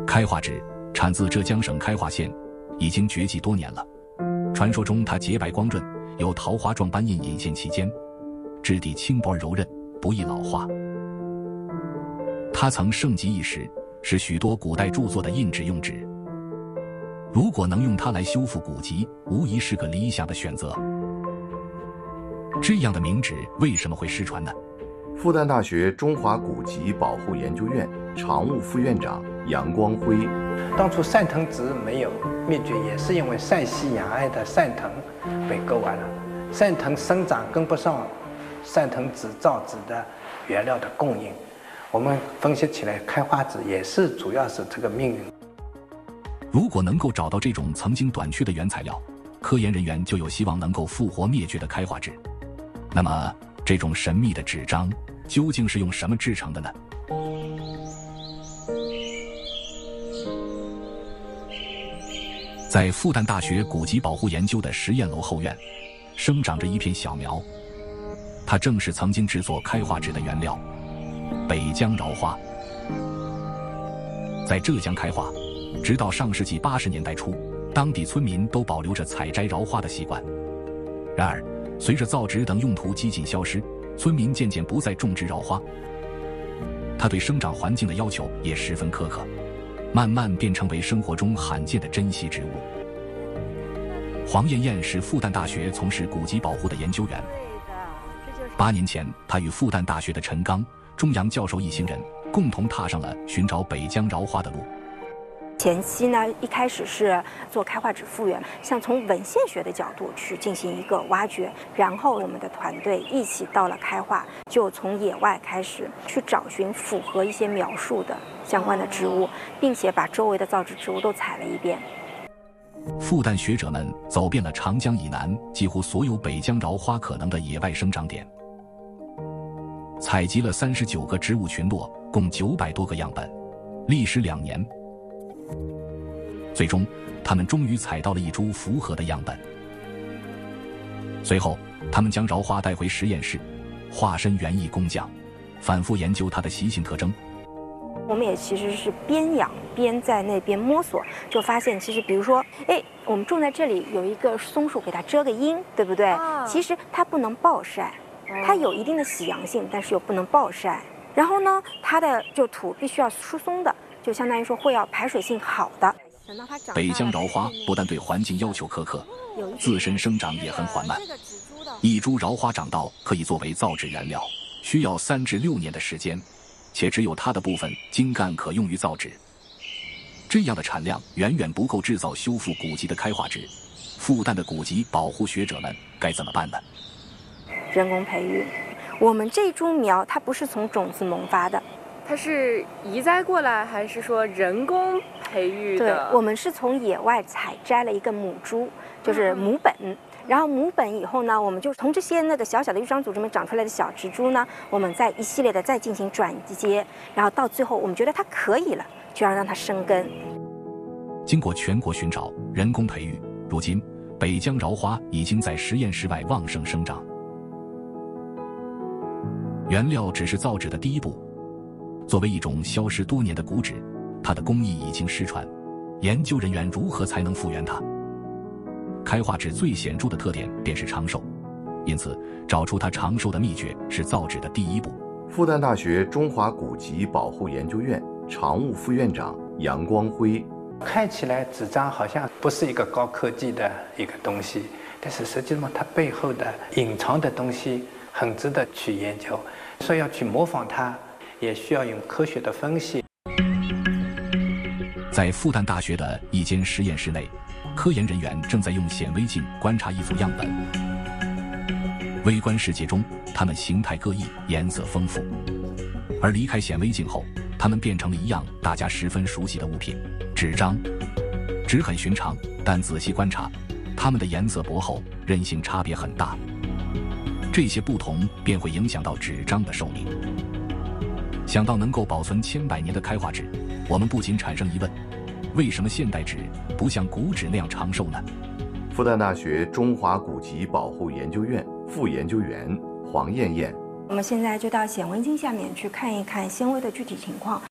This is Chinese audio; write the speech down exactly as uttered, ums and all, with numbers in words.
开化纸产自浙江省开化县，已经绝迹多年了。传说中它洁白光润，有桃花状斑印隐现其间，质地轻薄而柔韧，不易老化。它曾盛极一时，是许多古代著作的印纸用纸。如果能用它来修复古籍，无疑是个理想的选择。这样的名纸为什么会失传呢？ 复旦大学中华古籍保护研究院常务副院长杨光辉， 当初汕藤纸没有灭绝，也是因为陕西雅安的汕藤被割完了，汕藤生长跟不上汕藤纸造纸的原料的供应。我们分析起来，开化纸也是主要是这个命运。 如果能够找到这种曾经短缺的原材料，科研人员就有希望能够复活灭绝的开化纸。那么，这种神秘的纸张究竟是用什么制成的呢？在复旦大学古籍保护研究的实验楼后院，生长着一片小苗，它正是曾经制作开化纸的原料——北疆荖花。在浙江开化，直到上世纪八十年代初，当地村民都保留着采摘荖花的习惯。然而，随着造纸等用途几近消失，村民渐渐不再种植荖花。它对生长环境的要求也十分苛刻，慢慢便成为生活中罕见的珍稀植物。黄艳艳是复旦大学从事古籍保护的研究员。八年前，她与复旦大学的陈刚、钟阳教授一行人共同踏上了寻找北疆荖花的路。 前期呢，一开始是做开化纸复原，像从文献学的角度去进行一个挖掘，然后我们的团队一起到了开化，就从野外开始去找寻符合一些描述的相关的植物，并且把周围的造纸植物都采了一遍。 复旦学者们走遍了长江以南几乎所有北疆荖花可能的野外生长点，采集了三十九个植物群落，共九百多个样本，历时两年。最终，他们终于采到了一株符合的样本。随后，他们将荖花带回实验室，化身园艺工匠，反复研究它的习性特征。 我们也其实是边养边在那边摸索，就发现其实比如说，哎，我们种在这里有一个松树，给它遮个阴，对不对？啊、其实它不能暴晒，它有一定的喜阳性，但是又不能暴晒。然后呢，它的就土必须要疏松的，就相当于说会要排水性好的。 北疆荖花不但对环境要求苛刻，自身生长也很缓慢。一株荖花长到可以作为造纸原料，需要三至六年的时间，且只有它的部分茎干可用于造纸。这样的产量远远不够制造修复古籍的开化纸。复旦的古籍保护学者们该怎么办呢？ 人工培育。我们这株苗它不是从种子萌发的。 它是移栽过来，还是说人工培育的？ 对，我们是从野外采摘了一个母株，就是母本。嗯、然后母本以后呢，我们就从这些那个小小的育长组织里面长出来的小植株呢，我们再一系列的再进行转接，然后到最后我们觉得它可以了，就要让它生根。 经过全国寻找、人工培育，如今北疆荖花已经在实验室外旺盛生长。原料只是造纸的第一步。作为一种消失多年的古纸，它的工艺已经失传，研究人员如何才能复原它？开化纸最显著的特点便是长寿，因此找出它长寿的秘诀是造纸的第一步。 复旦大学中华古籍保护研究院常务副院长杨光辉， 看起来纸张好像不是一个高科技的一个东西，但是实际上它背后的隐藏的东西很值得去研究，说要去模仿它，也需要用科学的分析。 在复旦大学的一间实验室内，科研人员正在用显微镜观察一组样本。微观世界中，它们形态各异，颜色丰富；而离开显微镜后，它们变成了一样大家十分熟悉的物品——纸张。纸很寻常，但仔细观察，它们的颜色薄厚、韧性差别很大。这些不同便会影响到纸张的寿命。想到能够保存千百年的开化纸，我们不禁产生疑问：为什么现代纸不像古纸那样长寿呢？ 复旦大学中华古籍保护研究院副研究员黄艳艳， 我们现在就到显微镜下面去看一看纤维的具体情况。